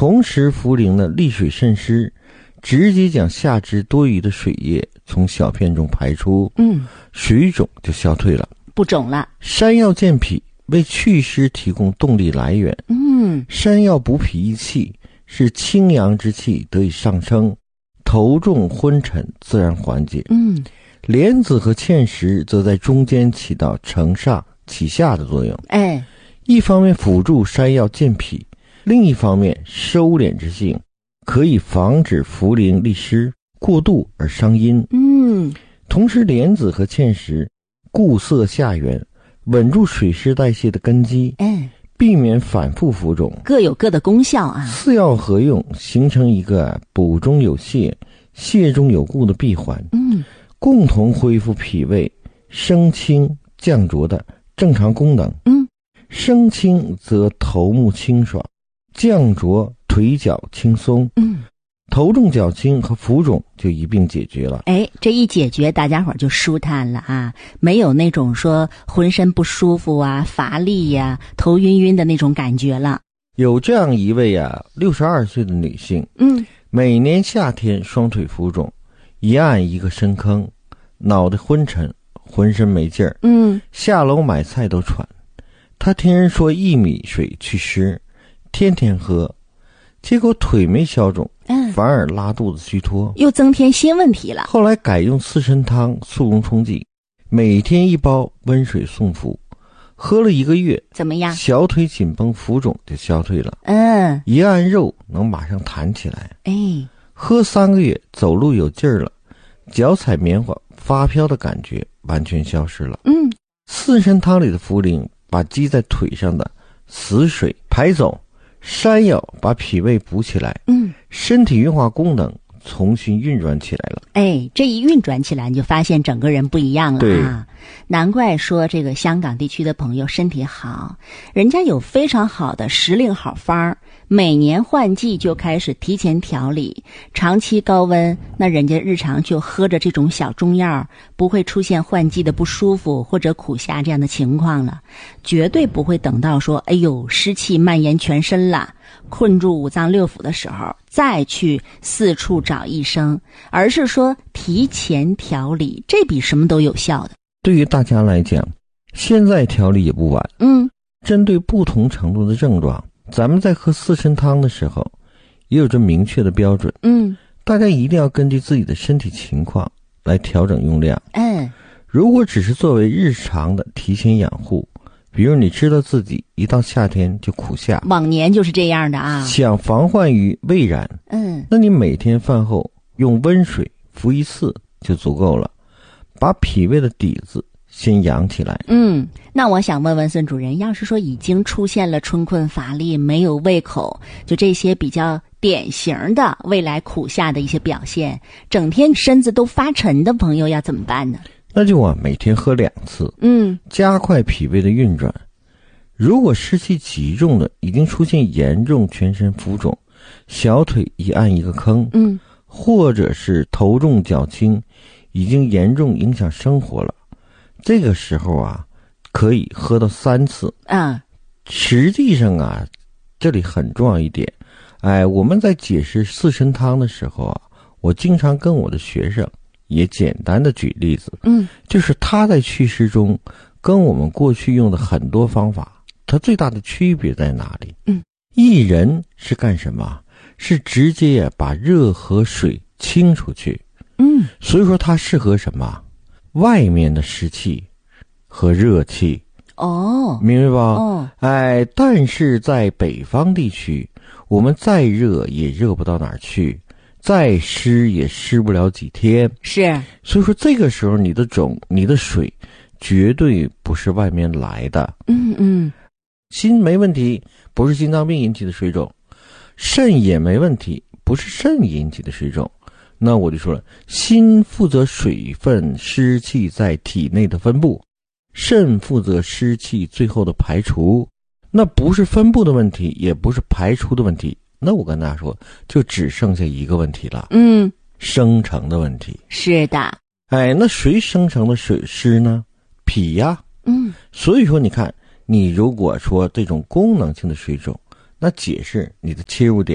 同时茯苓呢利水渗湿，直接将下肢多余的水液从小便中排出，水肿就消退了， 不肿了。 山药健脾，为祛湿提供动力来源。山药补脾益气，使清阳之气得以上升，头重昏沉自然缓解。莲子和芡实则在中间起到承上启下的作用。一方面辅助山药健脾，另一方面收敛之性，可以防止茯苓利湿过度而伤阴。同时莲子和芡实固涩下源，稳住水湿代谢的根基，避免反复浮肿， 各有各的功效啊。 四药合用，形成一个补中有泻、泻中有固的闭环，共同恢复脾胃升清降浊的正常功能。升清则头目清爽，降浊腿脚轻松。头重脚轻和浮肿就一并解决了。 这一解决，大家伙就舒坦了啊，没有那种说浑身不舒服啊、乏力呀、头晕晕的那种感觉了。 有这样一位62岁的女性，每年夏天双腿浮肿，一按一个深坑，脑袋昏沉，浑身没劲儿，下楼买菜都喘。她听人说薏米水祛湿，天天喝，结果腿没消肿，反而拉肚子虚脱， 又增添新问题了。 后来改用四神汤速溶冲剂，每天1包温水送服，喝了1个月， 怎么样？ 小腿紧绷浮肿就消退了。一按肉能马上弹起来。喝3个月，走路有劲儿了，脚踩棉花发飘的感觉完全消失了。四神汤里的茯苓把积在腿上的死水排走，山药把脾胃补起来，身体运化功能重新运转起来了。 这一运转起来，你就发现整个人不一样了啊！难怪说这个香港地区的朋友身体好，人家有非常好的时令好方，每年换季就开始提前调理，长期高温，那人家日常就喝着这种小中药，不会出现换季的不舒服或者苦夏这样的情况了，绝对不会等到说湿气蔓延全身了，困住五脏六腑的时候再去四处找医生，而是说提前调理，这比什么都有效的。 对于大家来讲，现在调理也不晚。针对不同程度的症状，咱们在喝四神汤的时候也有着明确的标准。大家一定要根据自己的身体情况来调整用量。如果只是作为日常的提前养护，比如你知道自己一到夏天就苦夏， 往年就是这样的啊， 想防患于未然，那你每天饭后用温水服1次就足够了，把脾胃的底子先养起来。 那我想问问孙主任，要是说已经出现了春困乏力、没有胃口，就这些比较典型的未来苦夏的一些表现，整天身子都发沉的朋友要怎么办呢？ 那就每天喝2次，加快脾胃的运转。如果湿气极重的，已经出现严重全身浮肿，小腿一按一个坑，或者是头重脚轻，已经严重影响生活了，这个时候可以喝到3次。实际上这里很重要一点，我们在解释四神汤的时候我经常跟我的学生也简单的举例子，就是它在祛湿中跟我们过去用的很多方法，它最大的区别在哪里？薏仁是干什么？是直接把热和水清出去。所以说它适合什么？外面的湿气和热气。明白吧？但是在北方地区，我们再热也热不到哪儿去，再湿也湿不了几天。 是， 所以说这个时候你的你的水绝对不是外面来的。心没问题，不是心脏病引起的水肿；肾也没问题，不是肾引起的水肿。那我就说了，心负责水分湿气在体内的分布，肾负责湿气最后的排除。那不是分布的问题，也不是排除的问题，那我跟大家说，就只剩下一个问题了，生成的问题。 是的。 那谁生成的水湿呢？脾呀。所以说你看，你如果说这种功能性的水肿，那解释你的切入点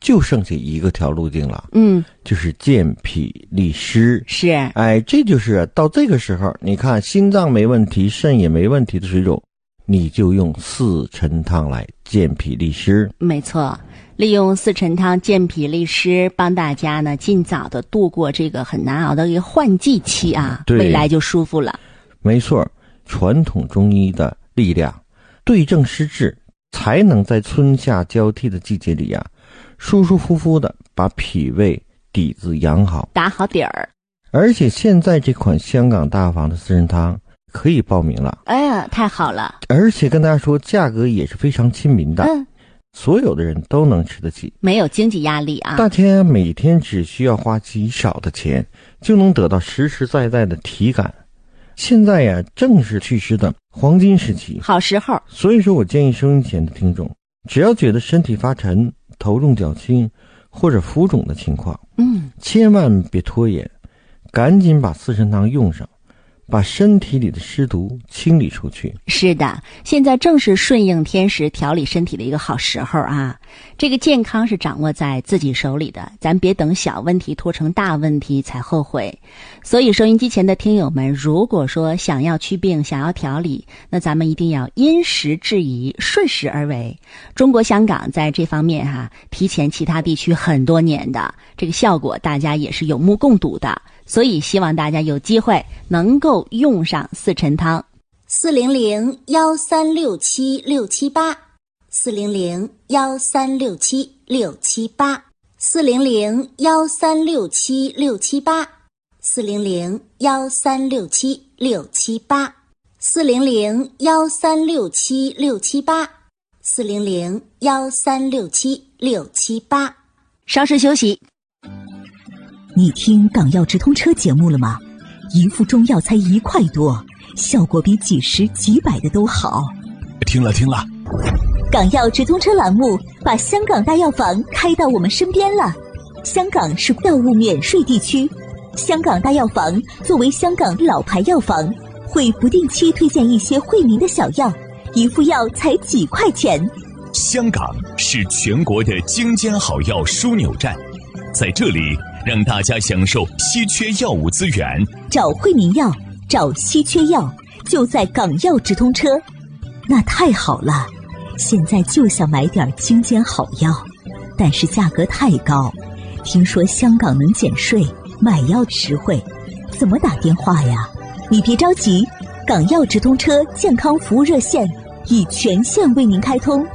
就剩下一个条路径了，就是健脾利湿。 是， 这就是到这个时候，你看心脏没问题，肾也没问题的水肿，你就用四陈汤来健脾利湿。 没错，利用四陈汤健脾利湿，帮大家呢尽早的度过这个很难熬的一个换季期啊，未来就舒服了。 没错，传统中医的力量，对症施治，才能在春夏交替的季节里舒舒服服的把脾胃底子养好， 打好底儿。 而且现在这款香港大房的四陈汤可以报名了。 哎呀，太好了！ 而且跟大家说，价格也是非常亲民的，所有的人都能吃得起， 没有经济压力啊。 大家每天只需要花极少的钱，就能得到实实在在的体感。现在正是祛湿的黄金时期， 好时候。 所以说我建议收音前的听众，只要觉得身体发沉、头重脚轻或者浮肿的情况，千万别拖延，赶紧把四陈汤用上，把身体里的湿毒清理出去。 是的，现在正是顺应天时调理身体的一个好时候啊。这个健康是掌握在自己手里的，咱别等小问题拖成大问题才后悔。所以收音机前的听友们，如果说想要祛病，想要调理，那咱们一定要因时制宜，顺势而为。中国香港在这方面提前其他地区很多年的，这个效果大家也是有目共睹的。所以希望大家有机会能够用上四陈汤。400-136-7678，400-136-7678，400-136-7678，400-136-7678。稍事休息。 你听港药直通车节目了吗？一副中药才1块多，效果比几十几百的都好。 听了。 港药直通车栏目把香港大药房开到我们身边了。香港是药物免税地区，香港大药房作为香港老牌药房，会不定期推荐一些惠民的小药，一副药才几块钱。 香港是全国的精尖好药枢纽站，在这里让大家享受稀缺药物资源， 找惠民药，找稀缺药，就在港药直通车。那太好了，现在就想买点精尖好药，但是价格太高。听说香港能减税，买药实惠，怎么打电话呀？你别着急，港药直通车健康服务热线已全线为您开通。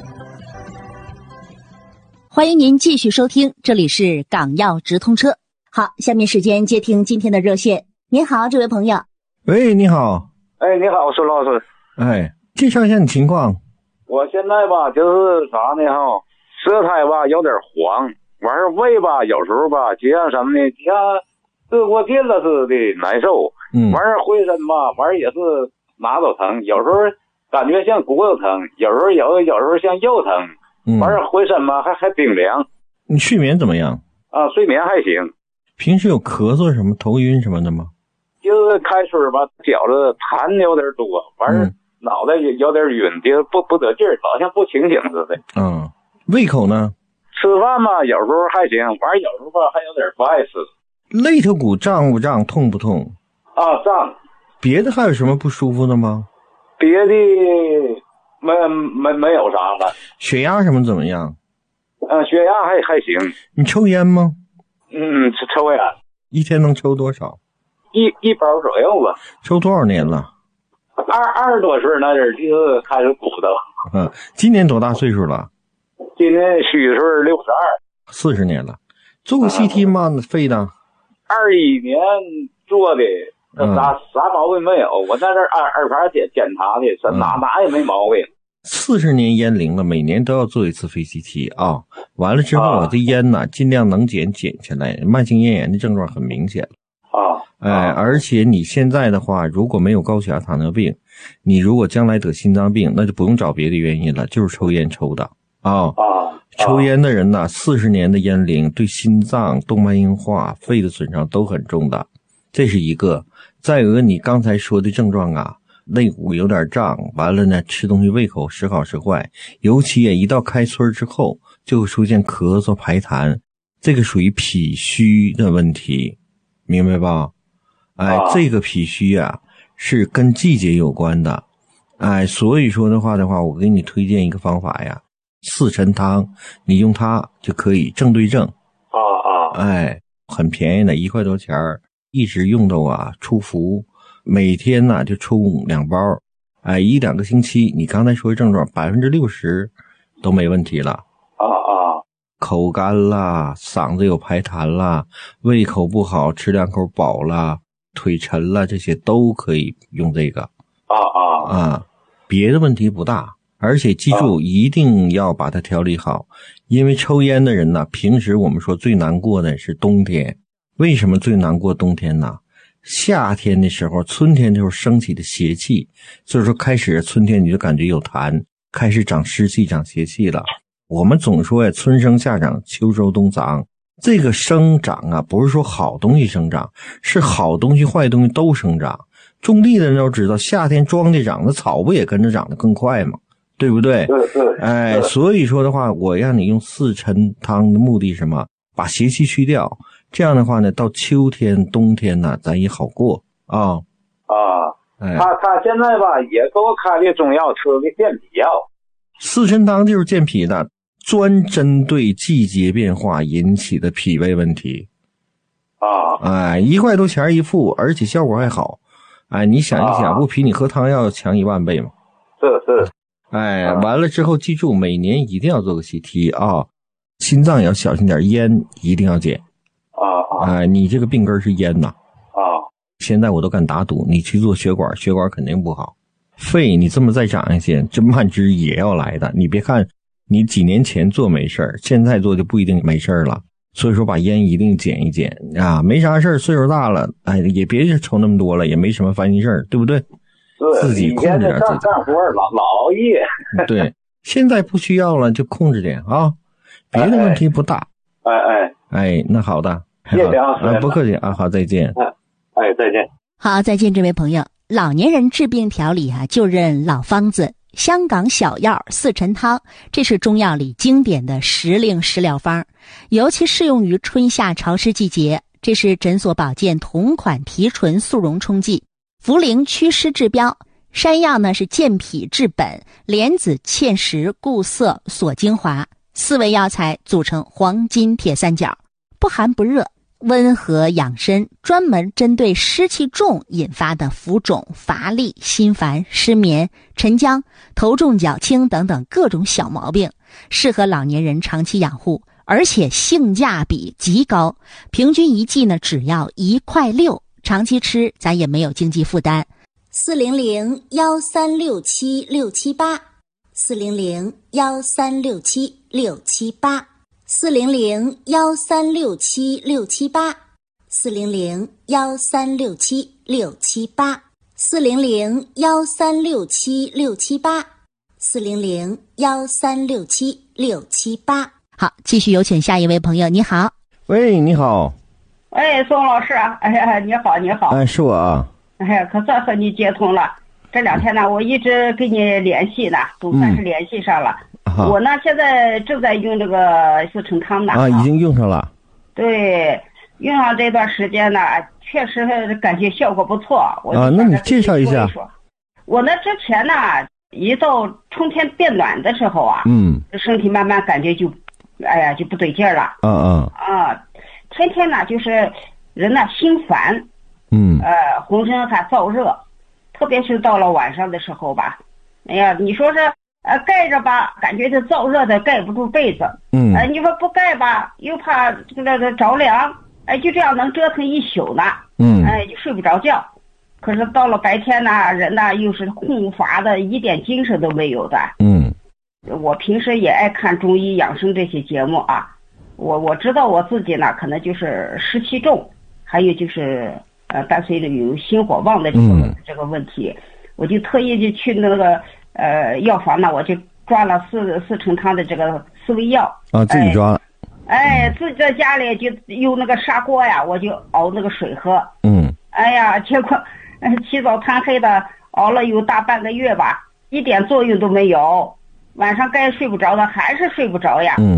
欢迎您继续收听，这里是港药直通车。好，下面时间接听今天的热线。您好，这位朋友。 喂，你好。 你好，我是老师。 介绍一下你情况。 我现在吧，就是啥呢舌苔吧有点黄，完事胃吧有时候吧就像什么呢，就像吃过劲了似的难受。完事浑身吧，完事也是哪都疼，有时候感觉像骨头疼，有时候像肉疼。完事浑身嘛还冰凉。 你睡眠怎么样？ 睡眠还行。 平时有咳嗽什么头晕什么的吗？ 就是开春吧，觉着痰有点多，完事脑袋也有点晕，就不得劲儿，好像不清醒似的。 胃口呢？ 吃饭嘛有时候还行，完事有时候吧还有点不爱吃。 肋头骨胀不胀，痛不痛？ 胀。 别的还有什么不舒服的吗？ 别的没有啥了。 血压什么怎么样？ 血压还行。 你抽烟吗？ 抽烟。 一天能抽多少？ 一包左右吧。抽多少年了 ？20多岁那阵就是开始鼓捣。 今年多大岁数了？ 今年虚岁62。 40年了。做过 CT 吗？肺的 ？21年做的。啥毛病没有，我在这二盘检查的，哪也没毛病。 40年烟龄了，每年都要做一次肺 CT 完了之后这烟呢尽量能减下来，慢性咽炎的症状很明显而且你现在的话，如果没有高血压糖尿病，你如果将来得心脏病，那就不用找别的原因了，就是抽烟抽的抽烟的人呢，40年的烟龄对心脏、动脉硬化、肺的损伤都很重的，这是一个。再有个你刚才说的症状肋骨有点胀，完了呢吃东西胃口时好时坏，尤其一到开春之后就会出现咳嗽排痰，这个属于脾虚的问题，明白吧？这个脾虚啊是跟季节有关的，所以说的话，我给你推荐一个方法呀，四陈汤，你用它就可以正对症。很便宜的，1块多钱，一直用到出伏，每天呢就冲2包，1-2个星期，你刚才说的症状60%都没问题了。口干啦，嗓子有排痰啦，胃口不好，吃2口饱啦，腿沉了，这些都可以用这个。别的问题不大，而且记住一定要把它调理好，因为抽烟的人呢，平时我们说最难过的是冬天。为什么最难过冬天呢？夏天的时候，春天的时候升起的邪气，所以说开始春天你就感觉有痰，开始长湿气长邪气了。我们总说呀，春生夏长秋收冬藏，这个生长啊不是说好东西生长，是好东西坏东西都生长。种地的人都知道，夏天庄稼长，那草不也跟着长得更快吗？对不对？所以说的话，我让你用四陈汤的目的是什么？把邪气去掉，这样的话呢，到秋天冬天呢咱也好过他现在吧也给我开的中药，吃的健脾药。 四陈汤就是健脾的，专针对季节变化引起的脾胃问题。1块多钱一副，而且效果还好。你想一想，不比你喝汤药强1万倍吗？ 是。 完了之后记住，每年一定要做个 CT 心脏也要小心点，烟一定要戒。你这个病根是烟呐。现在我都敢打赌，你去做血管肯定不好。肺你这么再长一些，这慢支也要来的。你别看你几年前做没事，现在做就不一定没事了。所以说把烟一定减一减没啥事，岁数大了也别抽那么多了，也没什么烦心事，对不对？自己控制点自己。 干活老熬夜。 对，现在不需要了，就控制点别的问题不大。那好的， 谢谢不客气好，再见。 再见。 好，再见，这位朋友。老年人治病调理就认老方子，香港小药四陈汤，这是中药里经典的时令食疗方，尤其适用于春夏潮湿季节。这是诊所保健同款提纯速溶冲剂，茯苓祛湿治标，山药呢是健脾治本，莲子芡实固涩锁精华，4味药材组成黄金铁三角，不寒不热，温和养身，专门针对湿气重引发的浮肿、乏力、心烦、失眠、沉僵、头重脚轻等等各种小毛病，适合老年人长期养护，而且性价比极高，平均一剂呢只要1.6块，长期吃咱也没有经济负担。 400-1367-678 400-1367-678 400-1367-678 400-1367-678 400-1367-678 400-1367-678。 好，继续有请下一位朋友。你好。 喂，你好。 宋老师啊，你好。 是我啊。 可算和你接通了。这2天呢，我一直跟你联系呢，总算是联系上了。我呢，现在正在用这个四陈汤呢。 已经用上了。 对，用上这段时间呢，确实感觉效果不错。 那你介绍一下。 我呢，之前呢，一到春天变暖的时候身体慢慢感觉就不对劲了。天天呢就是人呢心烦，浑身还燥热，特别是到了晚上的时候吧，你说是盖着吧，感觉这燥热的盖不住被子，你说不盖吧，又怕这个着凉，就这样能折腾一宿呢，就睡不着觉。可是到了白天呢，人呢又是空乏的，一点精神都没有的。我平时也爱看中医养生这些节目我知道我自己呢，可能就是湿气重，还有就是伴随着有心火旺的这个问题，我就特意就去那个药房呢，我就抓了四陈汤的这个4味药自己抓了。 自己在家里就用那个砂锅呀，我就熬那个水喝。结果起早贪黑的熬了有大半个月吧，一点作用都没有，晚上该睡不着的还是睡不着呀。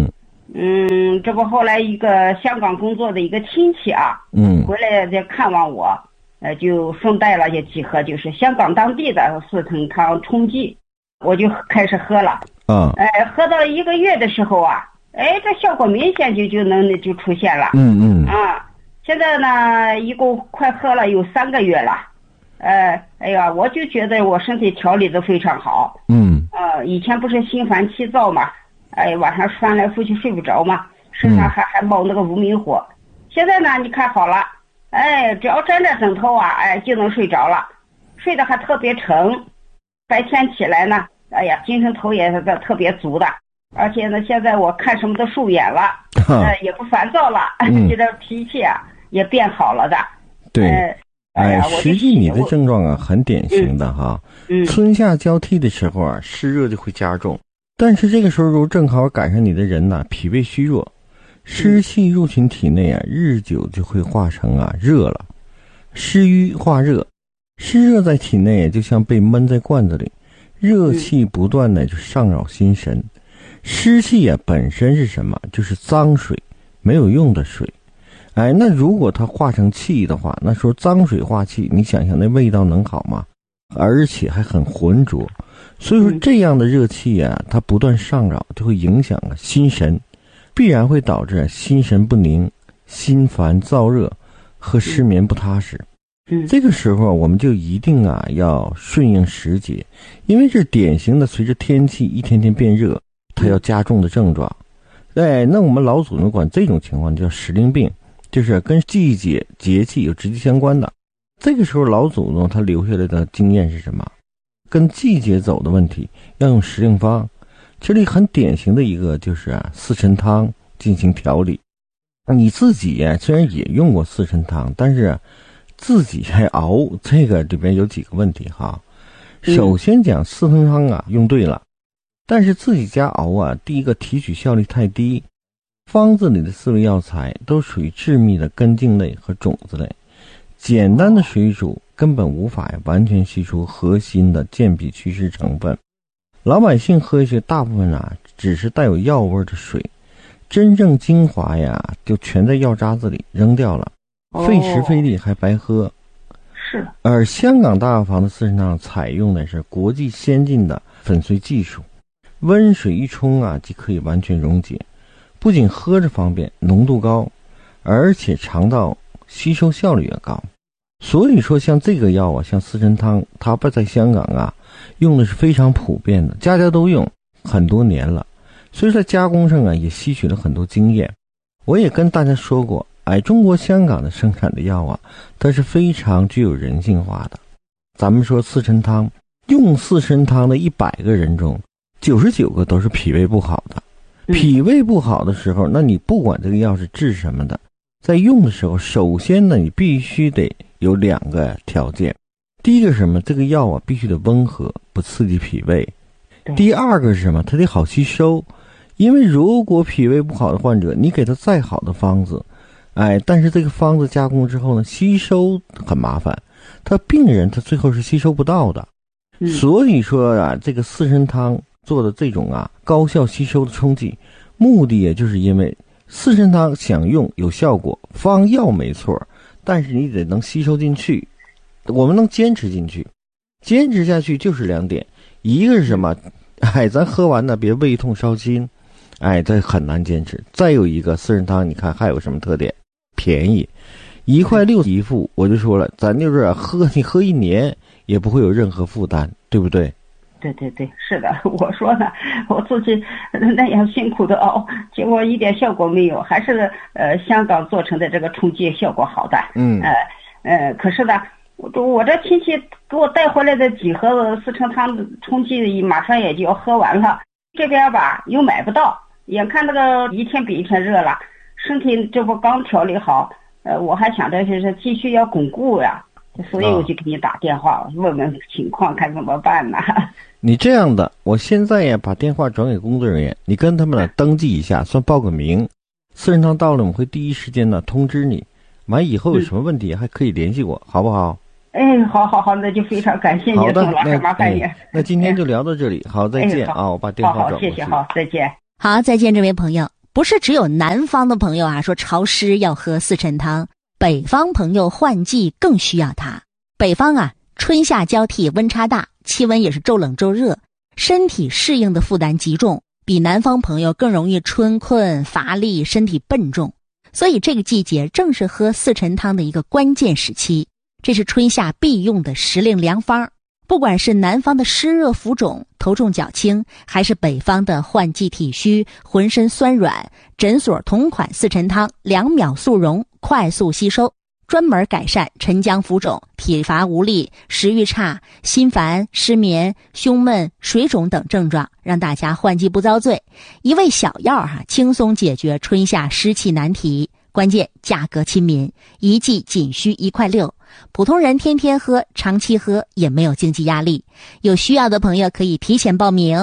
这不后来一个香港工作的一个亲戚啊，回来就看望我，就送带了这几盒，就是香港当地的四神汤冲剂，我就开始喝了。喝到1个月的时候啊，这效果明显就出现了。现在呢，一共快喝了有3个月了。我就觉得我身体调理的非常好。以前不是心烦气躁嘛，晚上翻来覆去睡不着嘛，身上还冒那个无名火。现在呢，你看好了，只要沾着枕头啊，就能睡着了，睡得还特别沉。白天起来呢，精神头也是特别足的。而且呢，现在我看什么都顺眼了，也不烦躁了，这个脾气啊也变好了的。 对，实际你的症状啊很典型的哈。春夏交替的时候啊，湿热就会加重，但是这个时候如果正好赶上你的人呢，脾胃虚弱，湿气入侵体内啊，日久就会化成热了，湿瘀化热，湿热在体内就像被闷在罐子里，热气不断的就上扰心神。湿气啊本身是什么？就是脏水，没有用的水。那如果它化成气的话，那时候脏水化气，你想想那味道能好吗？而且还很浑浊。所以说这样的热气啊，它不断上扰，就会影响心神，必然会导致心神不宁、心烦燥热和失眠不踏实。这个时候我们就一定要顺应时节，因为这典型的随着天气一天天变热，它要加重的症状。那我们老祖宗管这种情况叫时令病，就是跟季节节气有直接相关的。这个时候老祖宗他留下来的经验是什么？跟季节走的问题要用时令方。这里很典型的一个就是四神汤进行调理。你自己虽然也用过四神汤，但是自己还熬，这个里边有几个问题哈。首先讲四神汤用对了，但是自己家熬第一个提取效率太低。方子里的4味药材都属于致密的根茎类和种子类，简单的水煮根本无法完全吸出核心的健脾祛湿成分。老百姓喝一些大部分只是带有药味的水，真正精华就全在药渣子里扔掉了，费时费力还白喝。 是。 而香港大药房的四神汤采用的是国际先进的粉碎技术，温水一冲即可以完全溶解，不仅喝着方便，浓度高，而且肠道吸收效率也高。所以说像这个药像四神汤，它在香港用的是非常普遍的，家家都用很多年了。所以在加工上也吸取了很多经验。我也跟大家说过，中国香港的生产的药它是非常具有人性化的。咱们说四神汤，用四神汤的100个人中99个都是脾胃不好的。脾胃不好的时候，那你不管这个药是治什么的，在用的时候，首先呢，你必须得有2个条件。第一个是什么？这个药必须得温和，不刺激脾胃。第二个是什么？它得好吸收。因为如果脾胃不好的患者，你给他再好的方子，但是这个方子加工之后呢，吸收很麻烦，他病人他最后是吸收不到的。所以说这个四神汤做的这种高效吸收的冲剂，目的也就是因为四神汤想用有效果，方药没错，但是你得能吸收进去，我们能坚持进去。坚持下去就是2点，一个是什么？咱喝完呢别胃痛烧心，这很难坚持。再有一个四神汤，你看还有什么特点？便宜，1块6一副。我就说了，咱就是你喝1年也不会有任何负担，对不对？ 对，是的。我说呢，我自己那样辛苦的熬，结果一点效果没有，还是香港做成的这个冲剂效果好的。可是呢，我这亲戚给我带回来的几盒四神汤冲剂马上也就要喝完了，这边又买不到，眼看那个一天比一天热了，身体这不刚调理好，我还想着是继续要巩固呀，所以我就给你打电话问问情况，看怎么办呢？ 你这样的，我现在把电话转给工作人员，你跟他们登记一下，算报个名。四神汤到了，我们会第一时间通知你，完以后有什么问题还可以联系我，好不好？ 好，那就非常感谢你，宋老师，麻烦你。 那今天就聊到这里，好，再见我把电话转过去。 好，谢谢，好，再见。 好，再见，这位朋友。 不是只有南方的朋友啊说潮湿要喝四陈汤，北方朋友换季更需要它。北方啊，春夏交替，温差大，气温也是骤冷骤热，身体适应的负担极重，比南方朋友更容易春困乏力，身体笨重。所以这个季节正是喝四陈汤的一个关键时期，这是春夏必用的时令良方。不管是南方的湿热浮肿、头重脚轻，还是北方的换季体虚、浑身酸软，诊所同款四陈汤2秒速溶，快速吸收，专门改善沉僵浮肿、体乏无力、食欲差、心烦、失眠、胸闷、水肿等症状，让大家换季不遭罪。一味小药轻松解决春夏湿气难题。关键价格亲民，一剂仅需1.6块，普通人天天喝、长期喝也没有经济压力。有需要的朋友可以提前报名。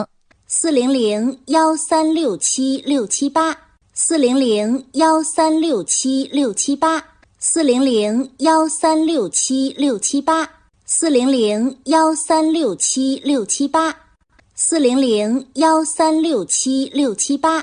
400-1367-678 400-1367-678 400-1367-678 400-1367-678 400-1367-678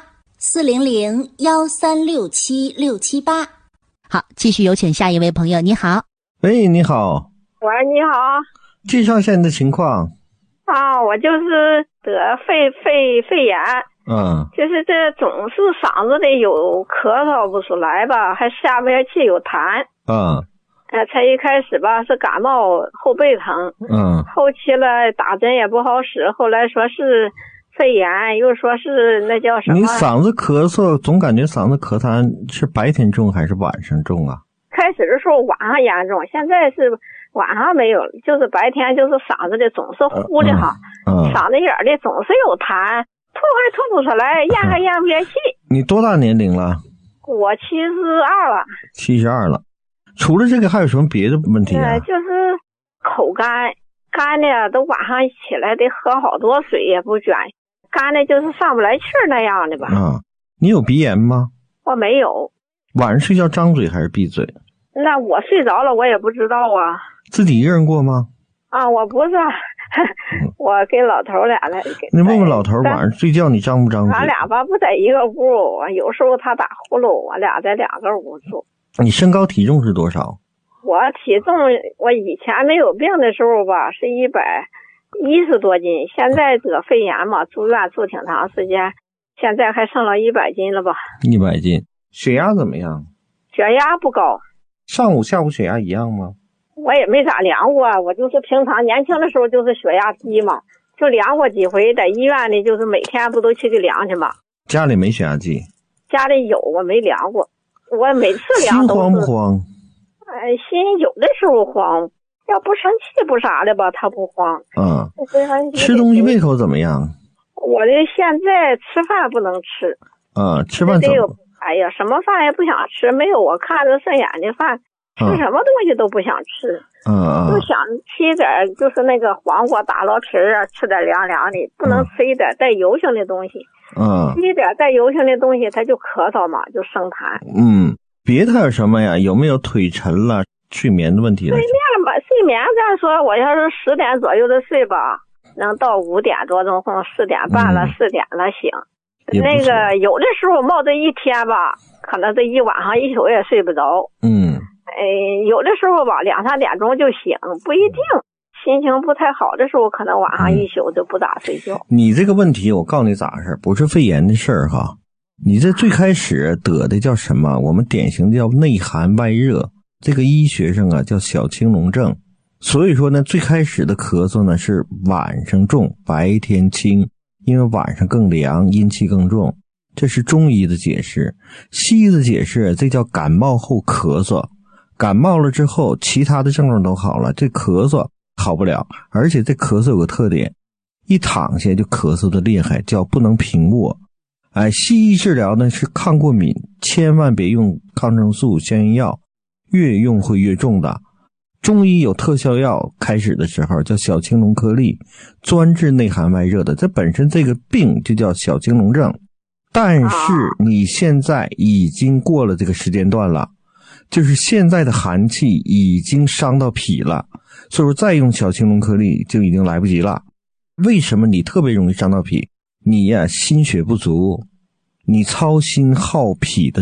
400-1367-678。 好，继续有请下一位朋友。你好。 喂，你好。 喂，你好。 介绍一下你的情况。 我就是得肺炎。就是这总是嗓子里有咳嗽不出来吧，还下边气有痰。才一开始吧是感冒后背疼。后期了打针也不好使，后来说是肺炎，又说是那叫什么？ 你嗓子咳嗽，总感觉嗓子咳痰是白天重还是晚上重啊？ 开始的时候晚上严重，现在是晚上没有，就是白天就是嗓子里总是呼的嗓子眼里总是有痰，吐还吐不出来，咽还咽不下气。 你多大年龄了？ 我72了。 72了。除了这个还有什么别的问题啊？ 就是口干的，都晚上起来得喝好多水也不卷，干的就是上不来气儿那样的吧。 你有鼻炎吗？ 我没有。 晚上睡觉张嘴还是闭嘴？ 那我睡着了我也不知道啊。 自己一个人过吗？ 我不是，我跟老头俩来。 你问问老头晚上睡觉你张不张嘴？ 咱俩吧不在一个屋，有时候他打呼噜，我俩在2个屋住。 你身高体重是多少？ 我体重，我以前没有病的时候吧是110多斤，现在得肺炎嘛，住院住挺长时间，现在还剩了100斤了吧。 100斤。血压怎么样？ 血压不高。 上午下午血压一样吗？ 我也没咋量过，我就是平常年轻的时候就是血压低嘛，就量过几回，在医院里就是每天不都去量去嘛。 家里没血压计？ 家里有，我没量过。我每次量都是。 心慌不慌？ 心有的时候慌，要不生气不啥的吧，他不慌。 吃东西胃口怎么样？ 我的现在吃饭不能吃。 吃饭怎么？ 哎呀，什么饭也不想吃，没有我看着顺眼的饭，吃什么东西都不想吃。就想吃一点就是那个黄瓜打捞皮儿吃点凉凉的，不能吃一点带油性的东西。吃一点带油性的东西，它就咳嗽嘛，就生痰。 别的还有什么呀？有没有腿沉了、睡眠的问题？睡眠再说，我要是10点左右的睡吧，能到5点多钟或4点半了、4点了醒。那个有的时候冒这一天吧，可能这一晚上一宿也睡不着。有的时候吧2、3点钟就醒，不一定。心情不太好的时候，可能晚上一宿就不咋睡觉。 你这个问题我告诉你咋回事，不是肺炎的事儿哈。你这最开始得的叫什么？我们典型的叫内寒外热，这个医学上叫小青龙症。所以说呢，最开始的咳嗽呢是晚上重，白天轻，因为晚上更凉，阴气更重。这是中医的解释。西医的解释，这叫感冒后咳嗽。感冒了之后，其他的症状都好了，这咳嗽好不了。而且这咳嗽有个特点，一躺下就咳嗽的厉害，叫不能平卧。西医治疗呢是抗过敏，千万别用抗生素、消炎药，越用会越重的。中医有特效药，开始的时候叫小青龙颗粒，专治内寒外热的，这本身这个病就叫小青龙症。但是你现在已经过了这个时间段了，就是现在的寒气已经伤到脾了，所以说再用小青龙颗粒就已经来不及了。为什么你特别容易伤到脾？你呀心血不足， 你操心好脾的